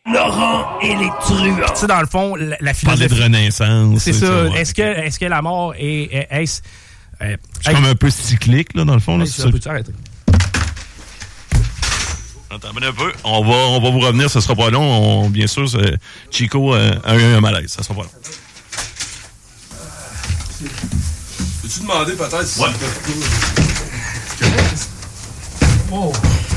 Laurent et les truands. Tu sais, dans le fond, la philosophie... Parler de renaissance. C'est ça. Ouais. Est-ce que la mort est-ce... c'est comme un peu cyclique, là, dans le fond. Là, ça peut-tu arrêter? Attends un peu. On va vous revenir, ça sera pas long. Bien sûr, Chico a eu un malaise. Ça sera pas long. Peux-tu demander peut-être si... Ouais. Oh!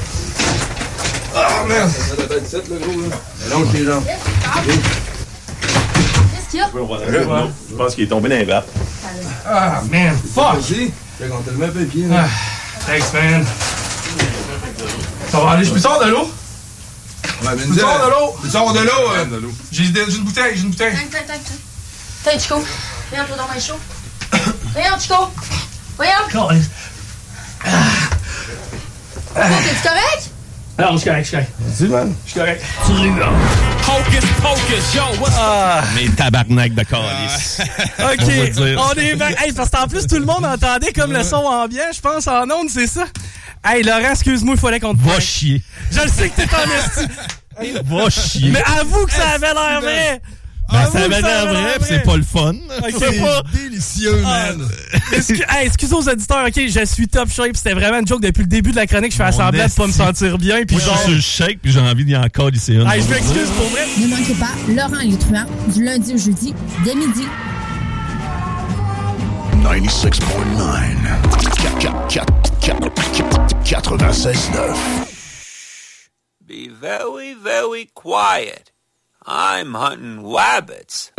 Ah, merde! Ça doit être 7, le gros, là. Longe tes jambes. Qu'est-ce qu'il y a? Je pense qu'il est tombé dans les vapes. Ah, man, fuck! Vas-y. On te le met un peu les pieds, là. Thanks, man. Ça va aller, je peux sortir de l'eau? Ouais, mais je peux sortir de l'eau? Tu sors de l'eau, J'ai une bouteille, Tiens, Chico. Viens, toi dans mes chaud. Viens, Chico. Voyons. T'es-tu correct? Non, je suis correct. Vas-y, man. Je suis correct. Hocus, yo, what's up? Mes tabarnak de calice. OK, on est bien. Hey, parce qu'en plus, tout le monde entendait comme le son ambiant, je pense, en ondes, c'est ça? Hey, Laurent, excuse-moi, il fallait qu'on te... Va chier. Je le sais que t'es en esti. Va chier. Mais avoue que ça avait l'air vrai. Ben, ça avait l'air vrai, pis c'est pas le fun. Okay. C'est pas délicieux, man. Excusez aux auditeurs, OK, je suis top shape. C'était vraiment une joke depuis le début de la chronique. Je fais semblant de pas me sentir bien. Puis moi, je suis sur le shake, puis j'ai envie d'y encore ici une. Hey, je m'excuse pour vrai. Ne manquez pas Laurent et les truands du lundi au jeudi dès midi. 96.9 96.9 Be very, very quiet. I'm hunting rabbits.